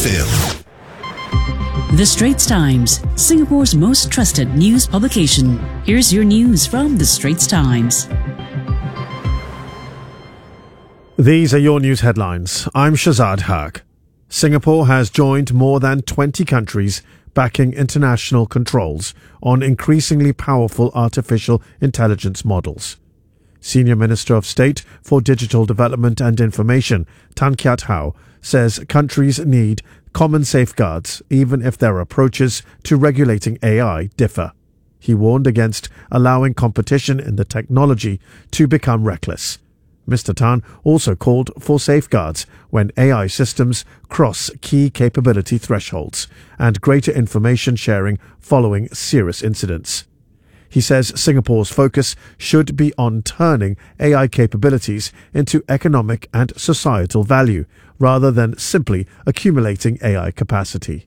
FM. The Straits Times, Singapore's most trusted news publication. Here's your news from The Straits Times. These are your news headlines. I'm Shazad Haq. Singapore has joined more than 20 countries backing international controls on increasingly powerful artificial intelligence models. Senior Minister of State for Digital Development and Information, Tan Kiat Hau, says countries need common safeguards even if their approaches to regulating AI differ. He warned against allowing competition in the technology to become reckless. Mr. Tan also called for safeguards when AI systems cross key capability thresholds and greater information sharing following serious incidents. He says Singapore's focus should be on turning AI capabilities into economic and societal value rather than simply accumulating AI capacity.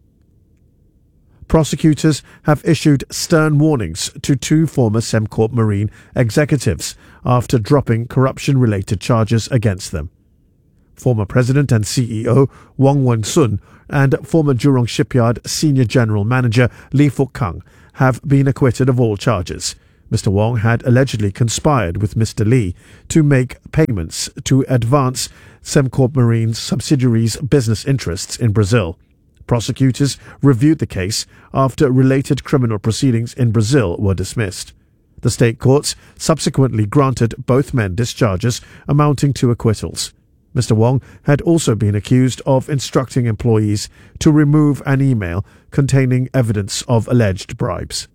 Prosecutors have issued stern warnings to two former Sembcorp Marine executives after dropping corruption-related charges against them. Former President and CEO Wong Wen Sun and former Jurong Shipyard Senior General Manager Lee Fook Kang have been acquitted of all charges. Mr. Wong had allegedly conspired with Mr. Lee to make payments to advance Sembcorp Marine's subsidiaries' business interests in Brazil. Prosecutors reviewed the case after related criminal proceedings in Brazil were dismissed. The state courts subsequently granted both men discharges amounting to acquittals. Mr. Wong had also been accused of instructing employees to remove an email containing evidence of alleged bribes.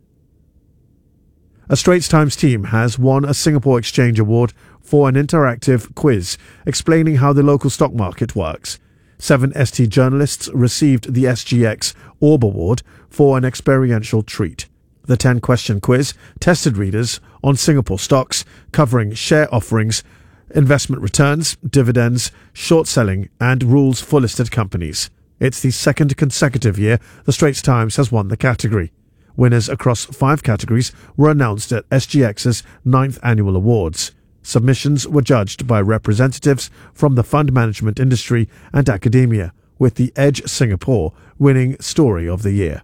A Straits Times team has won a Singapore Exchange Award for an interactive quiz explaining how the local stock market works. 7 ST journalists received the SGX Orb Award for an experiential treat. The 10-question quiz tested readers on Singapore stocks, covering share offerings, investment returns, dividends, short selling, and rules for listed companies. It's the second consecutive year the Straits Times has won the category. Winners across 5 categories were announced at SGX's 9th annual awards. Submissions were judged by representatives from the fund management industry and academia, with the Edge Singapore winning Story of the Year.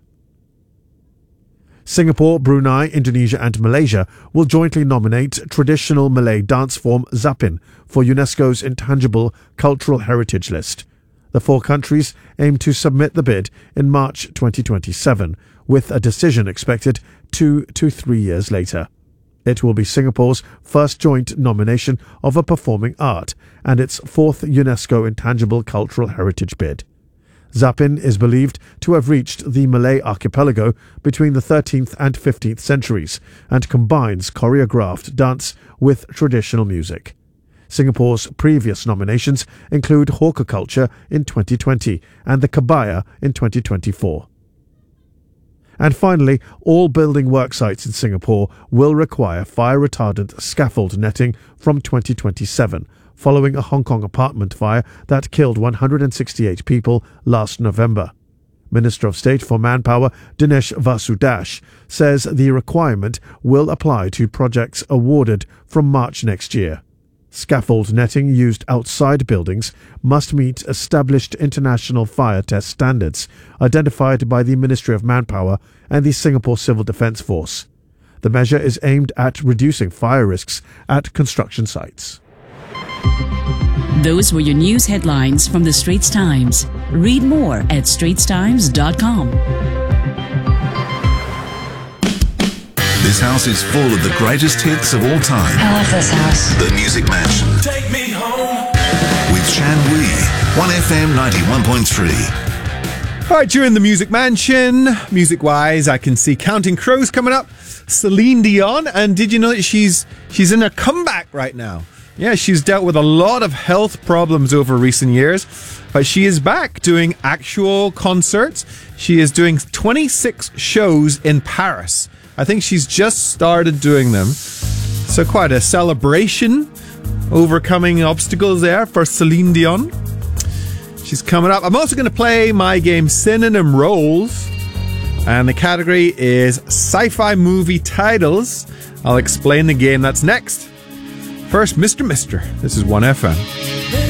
Singapore, Brunei, Indonesia and Malaysia will jointly nominate traditional Malay dance form Zapin for UNESCO's Intangible Cultural Heritage List. The 4 countries aim to submit the bid in March 2027, with a decision expected 2 to 3 years later. It will be Singapore's first joint nomination of a performing art and its 4th UNESCO Intangible Cultural Heritage bid. Zapin is believed to have reached the Malay archipelago between the 13th and 15th centuries and combines choreographed dance with traditional music. Singapore's previous nominations include Hawker Culture in 2020 and the Kabaya in 2024. And finally, all building work sites in Singapore will require fire-retardant scaffold netting from 2027, following a Hong Kong apartment fire that killed 168 people last November. Minister of State for Manpower Dinesh Vasudash says the requirement will apply to projects awarded from March next year. Scaffold netting used outside buildings must meet established international fire test standards identified by the Ministry of Manpower and the Singapore Civil Defence Force. The measure is aimed at reducing fire risks at construction sites. Those were your news headlines from The Straits Times. Read more at straitstimes.com. This house is full of the greatest hits of all time. I love this house. The Music Mansion. Take me home. With Shan Wee. 1FM 91.3. All right, you're in the Music Mansion. Music-wise, I can see Counting Crows coming up. Celine Dion. And did you know that she's in a comeback right now? Yeah, she's dealt with a lot of health problems over recent years, but she is back doing actual concerts. She is doing 26 shows in Paris. I think she's just started doing them. So quite a celebration, overcoming obstacles there for Celine Dion. She's coming up. I'm also going to play my game Synonym Roles, and the category is sci-fi movie titles. I'll explain the game. That's next. First, Mr. This is 1FM.